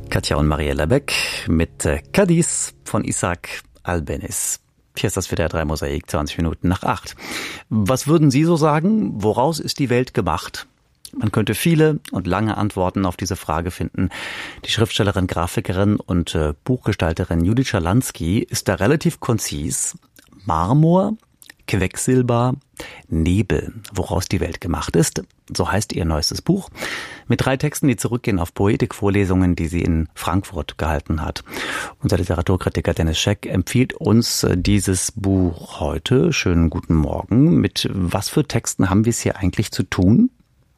Katja und Mariella Beck mit Cadiz von Isaac Albéniz. Hier ist das WDR 3 Mosaik, 20 Minuten nach 8. Was würden Sie so sagen? Woraus ist die Welt gemacht? Man könnte viele und lange Antworten auf diese Frage finden. Die Schriftstellerin, Grafikerin und Buchgestalterin Judith Schalansky ist da relativ konzis. Marmor, Quecksilber, Nebel, woraus die Welt gemacht ist. So heißt ihr neuestes Buch. Mit 3 Texten, die zurückgehen auf Poetikvorlesungen, die sie in Frankfurt gehalten hat. Unser Literaturkritiker Dennis Scheck empfiehlt uns dieses Buch heute. Schönen guten Morgen. Mit was für Texten haben wir es hier eigentlich zu tun?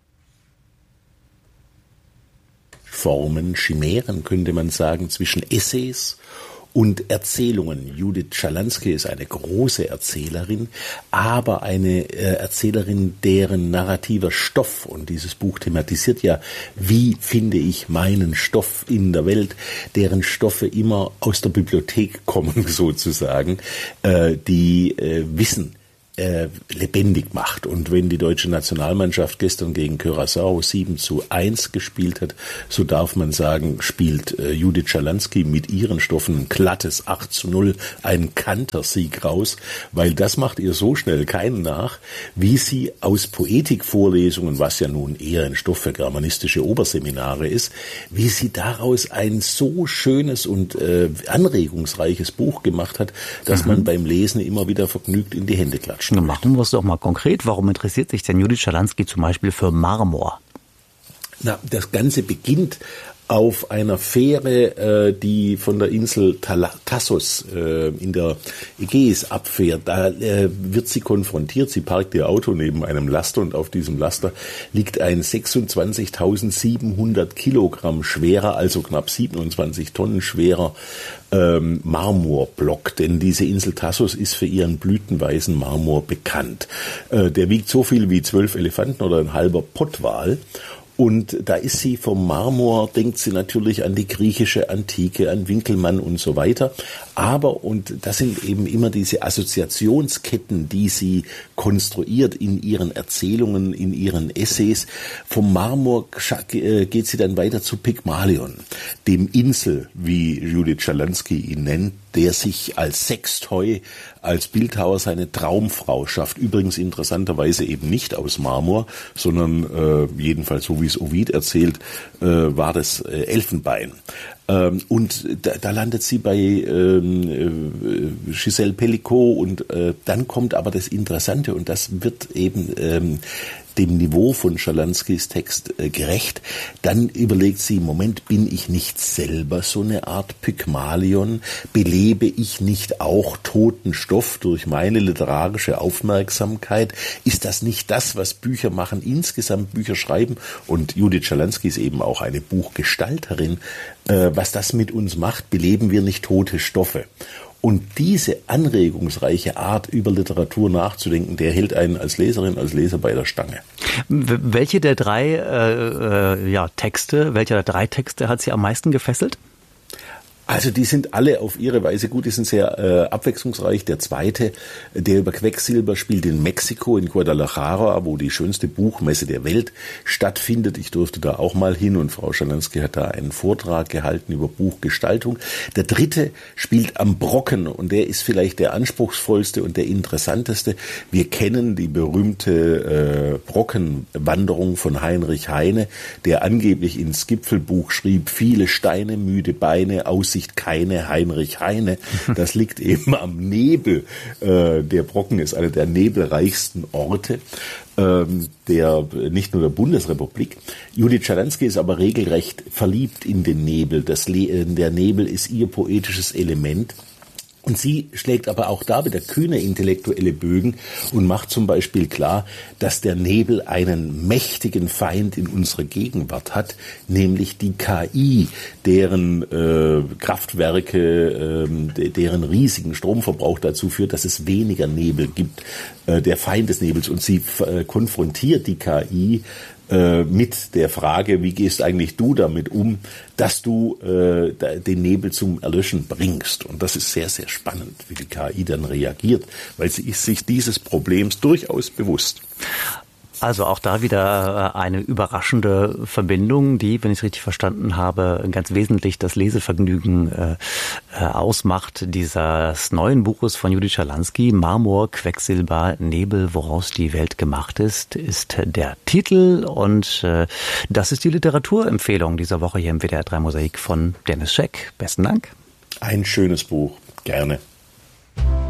Formen, Chimären, könnte man sagen, zwischen Essays und Erzählungen. Judith Schalansky ist eine große Erzählerin, aber eine Erzählerin, deren narrativer Stoff, und dieses Buch thematisiert ja, wie finde ich meinen Stoff in der Welt, deren Stoffe immer aus der Bibliothek kommen sozusagen, die Wissen lebendig macht. Und wenn die deutsche Nationalmannschaft gestern gegen Curaçao 7:1 gespielt hat, so darf man sagen, spielt Judith Schalansky mit ihren Stoffen ein glattes 8:0, einen Kantersieg raus, weil das macht ihr so schnell keinen nach, wie sie aus Poetikvorlesungen, was ja nun eher ein Stoff für germanistische Oberseminare ist, wie sie daraus ein so schönes und anregungsreiches Buch gemacht hat, dass man beim Lesen immer wieder vergnügt in die Hände klatscht. Machen wir es doch mal konkret. Warum interessiert sich denn Judith Schalansky zum Beispiel für Marmor? Na, das Ganze beginnt auf einer Fähre, die von der Insel Thasos in der Ägäis abfährt. Da wird sie konfrontiert. Sie parkt ihr Auto neben einem Laster und auf diesem Laster liegt ein 26.700 Kilogramm schwerer, also knapp 27 Tonnen schwerer Marmorblock, denn diese Insel Thasos ist für ihren blütenweißen Marmor bekannt. Der wiegt so viel wie 12 Elefanten oder ein halber Pottwal. Und da ist sie vom Marmor, denkt sie natürlich an die griechische Antike, an Winkelmann und so weiter. Aber, und das sind eben immer diese Assoziationsketten, die sie konstruiert in ihren Erzählungen, in ihren Essays. Vom Marmor geht sie dann weiter zu Pygmalion, dem Insel, wie Judith Schalansky ihn nennt, der sich als Sextoy, als Bildhauer seine Traumfrau schafft. Übrigens interessanterweise eben nicht aus Marmor, sondern jedenfalls so wie es Ovid erzählt, war das Elfenbein. Und da landet sie bei Gisèle Pellicot und dann kommt aber das Interessante und das wird eben dem Niveau von Schalanskys Text gerecht. Dann überlegt sie, Moment, bin ich nicht selber so eine Art Pygmalion? Belebe ich nicht auch toten Stoff durch meine literarische Aufmerksamkeit? Ist das nicht das, was Bücher machen, insgesamt Bücher schreiben? Und Judith Schalansky ist eben auch eine Buchgestalterin. Was das mit uns macht, beleben wir nicht tote Stoffe. Und diese anregungsreiche Art, über Literatur nachzudenken, der hält einen als Leserin, als Leser bei der Stange. Welche der 3 Texte, welcher der 3 Texte hat Sie am meisten gefesselt? Also die sind alle auf ihre Weise gut, die sind sehr abwechslungsreich. Der zweite, der über Quecksilber, spielt in Mexiko, in Guadalajara, wo die schönste Buchmesse der Welt stattfindet. Ich durfte da auch mal hin und Frau Schalansky hat da einen Vortrag gehalten über Buchgestaltung. Der dritte spielt am Brocken und der ist vielleicht der anspruchsvollste und der interessanteste. Wir kennen die berühmte Brockenwanderung von Heinrich Heine, der angeblich ins Gipfelbuch schrieb, viele Steine, müde Beine, Aussicht keine, Heinrich Heine. Das liegt eben am Nebel. Der Brocken ist einer der nebelreichsten Orte nicht nur der Bundesrepublik. Judith Schalansky ist aber regelrecht verliebt in den Nebel. Der Nebel ist ihr poetisches Element. Und sie schlägt aber auch da wieder kühne intellektuelle Bögen und macht zum Beispiel klar, dass der Nebel einen mächtigen Feind in unserer Gegenwart hat, nämlich die KI, deren Kraftwerke, deren riesigen Stromverbrauch dazu führt, dass es weniger Nebel gibt, der Feind des Nebels. Und sie konfrontiert die KI mit der Frage, wie gehst eigentlich du damit um, dass du den Nebel zum Erlöschen bringst. Und das ist sehr, sehr spannend, wie die KI dann reagiert, weil sie ist sich dieses Problems durchaus bewusst. Also auch da wieder eine überraschende Verbindung, die, wenn ich es richtig verstanden habe, ganz wesentlich das Lesevergnügen ausmacht dieses neuen Buches von Judith Schalansky. Marmor, Quecksilber, Nebel, woraus die Welt gemacht ist der Titel. Und das ist die Literaturempfehlung dieser Woche hier im WDR 3 Mosaik von Dennis Scheck. Besten Dank. Ein schönes Buch. Gerne.